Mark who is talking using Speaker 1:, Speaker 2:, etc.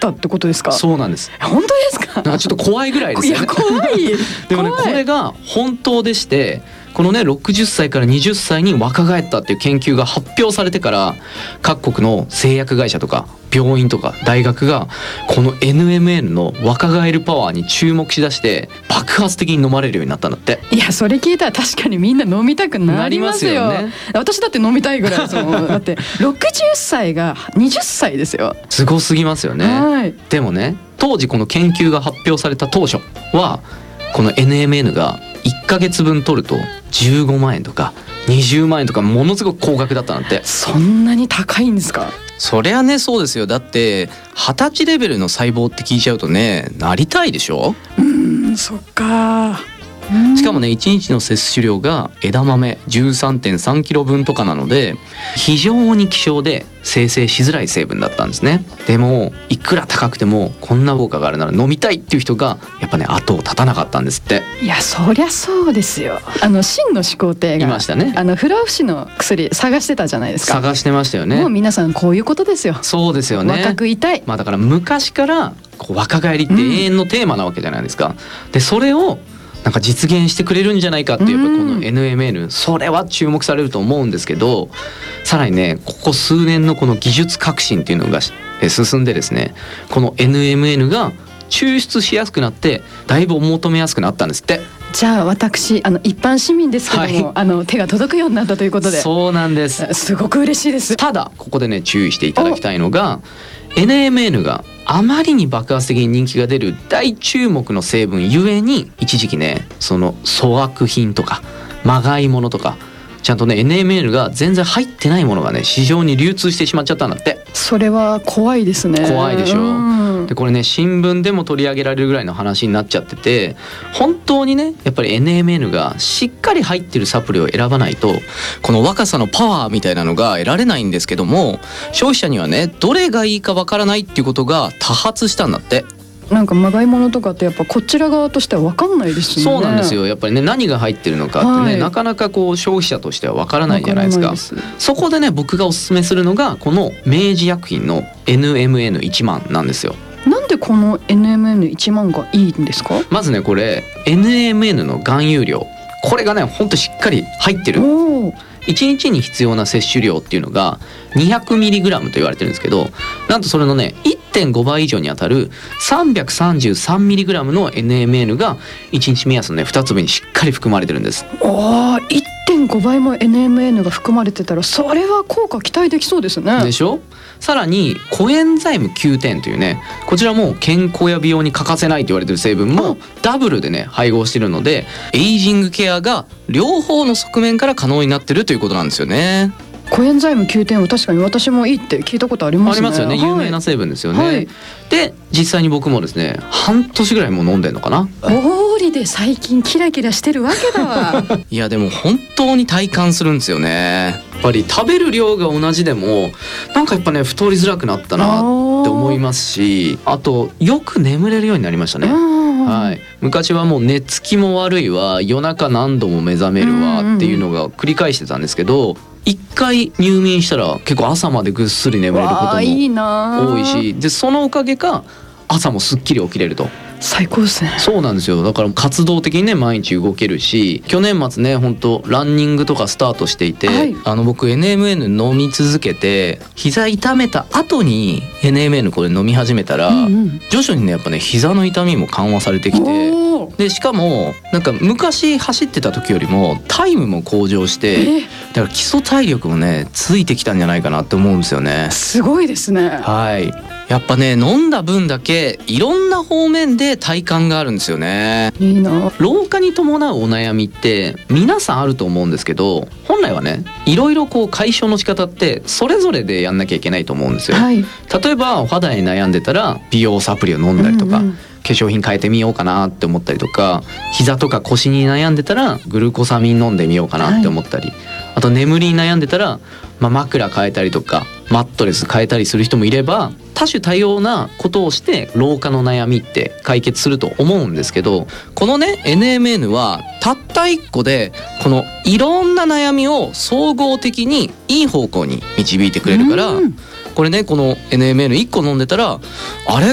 Speaker 1: ったってことですか？
Speaker 2: そうなんです。
Speaker 1: 本当ですか？
Speaker 2: なんかちょっと怖いぐらいですよね。
Speaker 1: いや怖い
Speaker 2: でもね、これが本当でして、このね60歳から20歳に若返ったっていう研究が発表されてから、各国の製薬会社とか病院とか大学がこの NMN の若返るパワーに注目しだして、爆発的に飲まれるようになったんだって。
Speaker 1: いやそれ聞いたら確かにみんな飲みたくなりますよ。
Speaker 2: なりますよね。
Speaker 1: 私だって飲みたいぐらいですもん。だって60歳が20歳ですよ。
Speaker 2: すごすぎますよね。
Speaker 1: はい。
Speaker 2: でもね、当時この研究が発表された当初は、この NMN が1ヶ月分取ると15万円とか20万円とか、ものすごく高額だったなんて。
Speaker 1: そんなに高いんですか？
Speaker 2: そりゃね、そうですよ。だって20歳レベルの細胞って聞いちゃうとね、なりたいでしょ。
Speaker 1: そっか。
Speaker 2: しかもね、1日の摂取量が枝豆 13.3 キロ分とかなので、非常に希少で生成しづらい成分だったんですね。でもいくら高くてもこんな効果があるなら飲みたいっていう人がやっぱね後を絶たなかったんですって。
Speaker 1: いやそりゃそうですよ。真の始皇帝が
Speaker 2: いましたね。
Speaker 1: 不老不死の薬探してたじゃないですか。
Speaker 2: 探してましたよね。
Speaker 1: もう皆さんこういうことですよ。
Speaker 2: そうですよね。
Speaker 1: 若くいたい。
Speaker 2: だから昔からこう若返りって永遠のテーマなわけじゃないですか。でそれをなんか実現してくれるんじゃないかっていう、やっぱこの NMN、それは注目されると思うんですけど、さらにねここ数年のこの技術革新っていうのが進んでですね、この NMN が抽出しやすくなってだいぶお求めやすくなったんですって。
Speaker 1: じゃあ私一般市民ですけども、はい、手が届くようになったということで。
Speaker 2: そうなんです。
Speaker 1: すごく嬉しいです。
Speaker 2: ただここでね注意していただきたいのが、NMN があまりに爆発的に人気が出る大注目の成分ゆえに、一時期ねその粗悪品とかまがいものとか、ちゃんとね NMN が全然入ってないものがね市場に流通してしまっちゃったんだって。
Speaker 1: それは怖いですね。
Speaker 2: 怖いでしょ。でこれね新聞でも取り上げられるぐらいの話になっちゃってて、本当にねやっぱり NMN がしっかり入ってるサプリを選ばないとこの若さのパワーみたいなのが得られないんですけども、消費者にはねどれがいいかわからないっていうことが多発したんだって。
Speaker 1: なんかまがいものとかってやっぱこちら側としては分かんないですよね。
Speaker 2: そうなんですよ。やっぱりね何が入ってるのかってね、はい、なかなかこう消費者としては分からないじゃないですか。そこでね僕がおすすめするのがこの明治薬品の NMN1 万なんですよ。
Speaker 1: なんでこの NMN1 万がいいんですか？
Speaker 2: まずねこれ NMN の含有量、これがねほんとしっかり入ってる。1日に必要な摂取量っていうのが 200mg と言われてるんですけど、なんとそれのね 1.5 倍以上にあたる 333mg の NMN が1日目安のね2粒にしっかり含まれてるんです。
Speaker 1: 1.5 倍も NMN が含まれてたらそれは効果期待できそうですね。
Speaker 2: でしょ。さらにコエンザイム Q10 というね、こちらも健康や美容に欠かせないと言われてる成分もダブルでね配合してるので、エイジングケアが両方の側面から可能になってるということなんですよね。
Speaker 1: コエンザイム Q10 は確かに私もいいって聞いたことありますね。
Speaker 2: ありますよね、有名な成分ですよね、はい、で実際に僕もですね半年ぐらいもう飲んでんのかな。
Speaker 1: 道理で最近キラキラしてるわけだわ。
Speaker 2: いやでも本当に体感するんですよね。やっぱり食べる量が同じでもなんかやっぱね太りづらくなったなって思いますし、あとよく眠れるようになりましたね。はい、昔はもう寝つきも悪いわ、夜中何度も目覚めるわっていうのが繰り返してたんですけど、一回入眠したら結構朝までぐっすり眠れることも多いし、でそのおかげか朝もすっきり起きれると。
Speaker 1: 最高ですね。
Speaker 2: そうなんですよ。だから活動的にね毎日動けるし、去年末ね本当ランニングとかスタートしていて、はい、僕 NMN 飲み続けて膝痛めた後に NMN これ飲み始めたら、徐々にねやっぱね膝の痛みも緩和されてきて、でしかもなんか昔走ってた時よりもタイムも向上して、だから基礎体力もねついてきたんじゃないかなって思うんですよね。
Speaker 1: すごいですね。
Speaker 2: はい、やっぱね飲んだ分だけいろんな方面で体感があるんですよね。
Speaker 1: いいな。
Speaker 2: 老化に伴うお悩みって皆さんあると思うんですけど、本来はねいろいろこう解消の仕方ってそれぞれでやんなきゃいけないと思うんですよ、はい、例えばお肌に悩んでたら美容サプリを飲んだりとか、化粧品変えてみようかなって思ったりとか、膝とか腰に悩んでたらグルコサミン飲んでみようかなって思ったり、あと眠りに悩んでたら、枕変えたりとかマットレス変えたりする人もいれば、多種多様なことをして老化の悩みって解決すると思うんですけど、このね NMN はたった1個でこのいろんな悩みを総合的にいい方向に導いてくれるから、これねこの NMN1 個飲んでたらあれ